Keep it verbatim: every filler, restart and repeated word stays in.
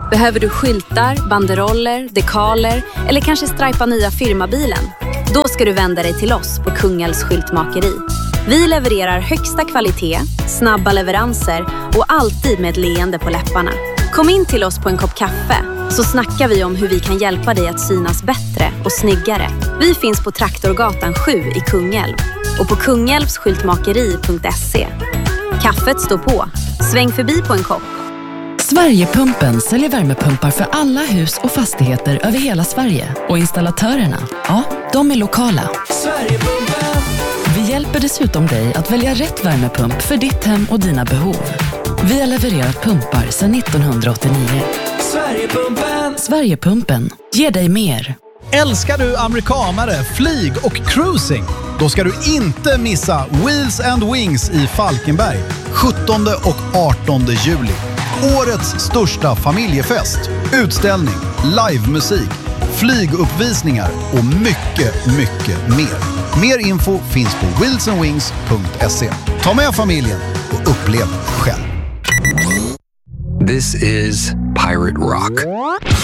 Behöver du skyltar, banderoller, dekaler eller kanske stripa nya firmabilen? Då ska du vända dig till oss på Kungälvs skyltmakeri. Vi levererar högsta kvalitet, snabba leveranser och alltid med ett leende på läpparna. Kom in till oss på en kopp kaffe så snackar vi om hur vi kan hjälpa dig att synas bättre och snyggare. Vi finns på Traktorgatan sju i Kungälv och på kungälvsskyltmakeri punkt se. Kaffet står på. Sväng förbi på en kopp. Sverigepumpen säljer värmepumpar för alla hus och fastigheter över hela Sverige. Och installatörerna, ja, de är lokala. Sverigepumpen. Vi hjälper dessutom dig att välja rätt värmepump för ditt hem och dina behov. Vi har levererat pumpar sedan nittonhundraåttionio. Sverigepumpen. Sverigepumpen. Ge dig mer. Älskar du amerikanare, flyg och cruising? Då ska du inte missa Wheels and Wings i Falkenberg sjuttonde och artonde juli. Årets största familjefest, utställning, livemusik, flyguppvisningar och mycket, mycket mer. Mer info finns på wheels and wings punkt se. Ta med familjen och upplev själv. This is Pirate Rock.